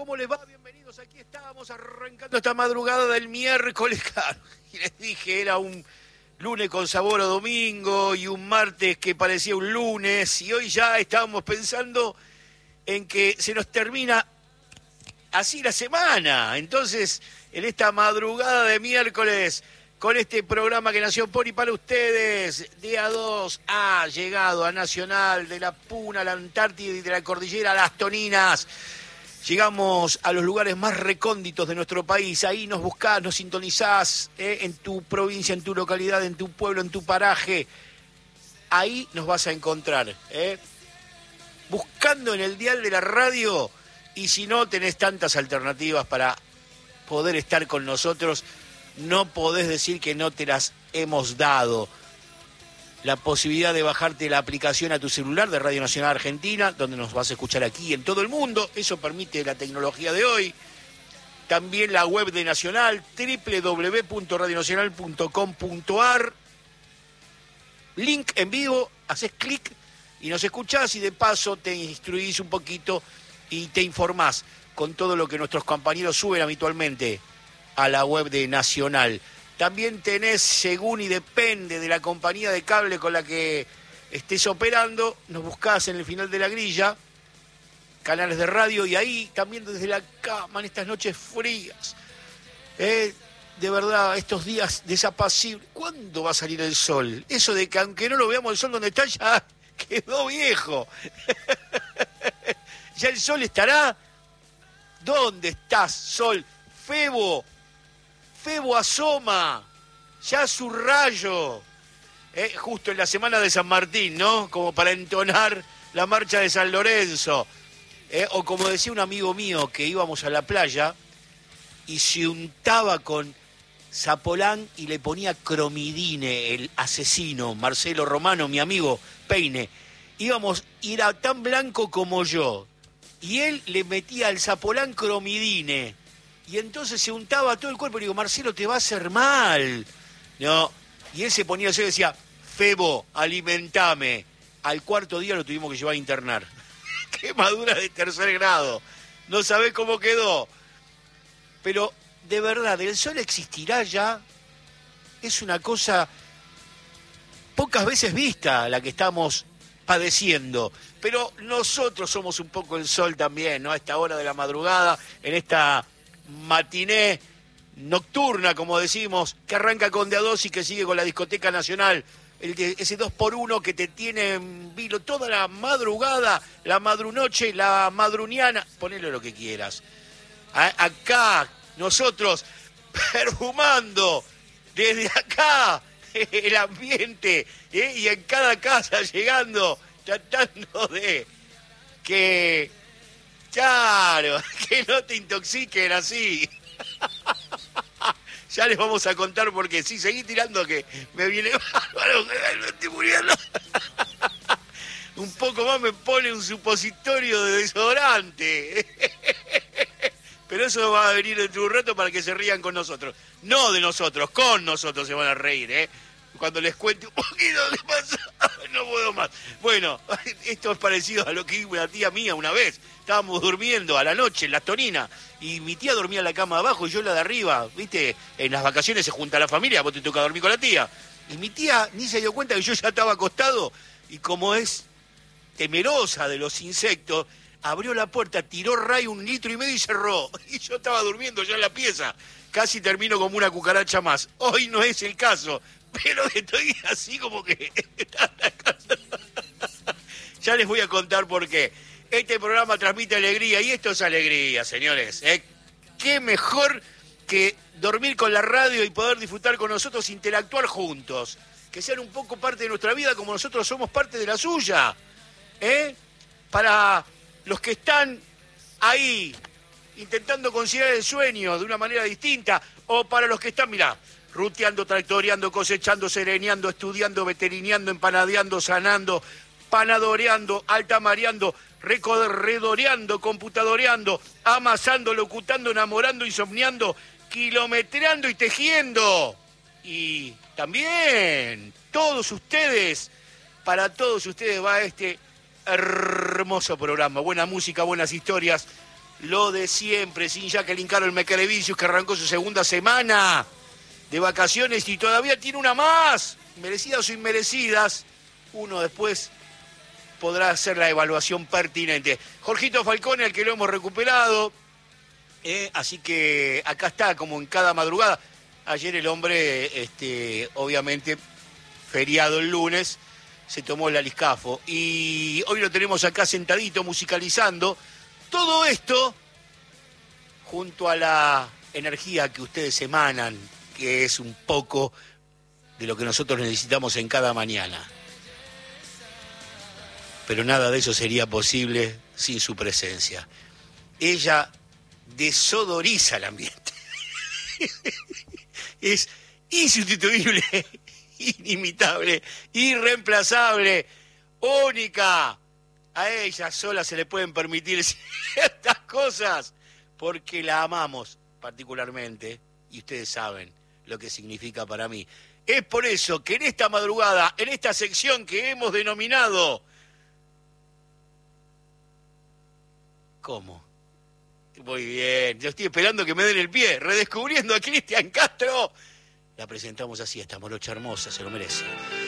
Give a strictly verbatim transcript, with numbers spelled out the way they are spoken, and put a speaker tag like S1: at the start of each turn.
S1: ¿Cómo les va? Bienvenidos. Aquí estábamos arrancando esta madrugada del miércoles. Claro, y les dije, era un lunes con sabor a domingo y un martes que parecía un lunes. Y hoy ya estábamos pensando en que se nos termina así la semana. Entonces, en esta madrugada de miércoles, con este programa que nació por y para ustedes, día dos ha llegado a Nacional, de la Puna a la Antártida y de la Cordillera a las Toninas. Llegamos a los lugares más recónditos de nuestro país. Ahí nos buscás, nos sintonizás, eh, en tu provincia, en tu localidad, en tu pueblo, en tu paraje. Ahí nos vas a encontrar, eh. buscando en el dial de la radio, y si no tenés tantas alternativas para poder estar con nosotros, no podés decir que no te las hemos dado. La posibilidad de bajarte la aplicación a tu celular de Radio Nacional Argentina, donde nos vas a escuchar aquí en todo el mundo. Eso permite la tecnología de hoy. También la web de Nacional, doble u doble u doble u punto radio nacional punto com punto a r. Link en vivo, haces clic y nos escuchás, y de paso te instruís un poquito y te informás con todo lo que nuestros compañeros suben habitualmente a la web de Nacional. También tenés, según y depende de la compañía de cable con la que estés operando, nos buscás en el final de la grilla, canales de radio, y ahí también desde la cama en estas noches frías. Eh, de verdad, estos días desapacibles. ¿Cuándo va a salir el sol? Eso de que aunque no lo veamos el sol donde está, ya quedó viejo. Ya el sol estará. ¿Dónde estás, sol? Febo. Febo asoma, ya su rayo, eh, justo en la semana de San Martín, ¿no? Como para entonar la marcha de San Lorenzo. Eh, o como decía un amigo mío, que íbamos a la playa y se untaba con Zapolán y le ponía cromidine, el asesino, Marcelo Romano, mi amigo, Peine. Íbamos, y era tan blanco como yo, y él le metía al Zapolán cromidine. Y entonces se untaba todo el cuerpo. Y digo, Marcelo, te va a hacer mal. No. Y él se ponía así y decía, Febo, alimentame. Al cuarto día lo tuvimos que llevar a internar. Quemadura de tercer grado. No sabés cómo quedó. Pero, de verdad, ¿el sol existirá ya? Es una cosa pocas veces vista la que estamos padeciendo. Pero nosotros somos un poco el sol también, ¿no? A esta hora de la madrugada, en esta matiné nocturna, como decimos, que arranca con de a dos y que sigue con la Discoteca Nacional, el de, ese dos por uno que te tiene en vilo toda la madrugada, la madrunoche, la madruniana, ponele lo que quieras. A, acá, nosotros, perfumando, desde acá, el ambiente, ¿eh? Y en cada casa llegando, tratando de que... Claro, que no te intoxiquen así. Ya les vamos a contar por qué. Sí, seguí tirando que me viene bárbaro, me estoy muriendo. Un poco más me pone un supositorio de desodorante. Pero eso va a venir dentro de un rato para que se rían con nosotros. No de nosotros, con nosotros se van a reír, ¿eh? Cuando les cuente un poquito qué pasa, no puedo más. Bueno, esto es parecido a lo que hizo una tía mía una vez. Estábamos durmiendo a la noche en Las Toninas y mi tía dormía en la cama de abajo y yo en la de arriba. ¿Viste? En las vacaciones se junta la familia, vos te toca dormir con la tía. Y mi tía ni se dio cuenta que yo ya estaba acostado, y como es temerosa de los insectos, abrió la puerta, tiró ray un litro y medio y cerró. Y yo estaba durmiendo ya en la pieza. Casi termino como una cucaracha más. Hoy no es el caso. Pero estoy así como que... Ya les voy a contar por qué. Este programa transmite alegría, y esto es alegría, señores. ¿Eh? Qué mejor que dormir con la radio y poder disfrutar con nosotros, interactuar juntos. Que sean un poco parte de nuestra vida como nosotros somos parte de la suya. ¿Eh? Para los que están ahí intentando conciliar el sueño de una manera distinta, o para los que están, mirá, ruteando, tractoreando, cosechando, sereneando, estudiando, veterineando, empanadeando, sanando, panadoreando, altamareando, recorredoreando, computadoreando, amasando, locutando, enamorando, insomniando, kilometreando y tejiendo. Y también todos ustedes, para todos ustedes va este hermoso programa. Buena música, buenas historias, lo de siempre, sin Jacqueline Carol Mequelevicius, que arrancó su segunda semana de vacaciones y todavía tiene una más, merecidas o inmerecidas. Uno después podrá hacer la evaluación pertinente. Jorgito Falcone, al que lo hemos recuperado, eh, así que acá está, como en cada madrugada. Ayer el hombre, este, obviamente, feriado el lunes, se tomó el aliscafo. Y hoy lo tenemos acá sentadito, musicalizando. Todo esto junto a la energía que ustedes emanan, que es un poco de lo que nosotros necesitamos en cada mañana. Pero nada de eso sería posible sin su presencia. Ella desodoriza el ambiente. Es insustituible, inimitable, irreemplazable, única. A ella sola se le pueden permitir ciertas cosas porque la amamos particularmente y ustedes saben lo que significa para mí. Es por eso que en esta madrugada, en esta sección que hemos denominado... ¿Cómo? Muy bien, yo estoy esperando que me den el pie. Redescubriendo a Cristian Castro. La presentamos así, esta morocha hermosa, se lo merece.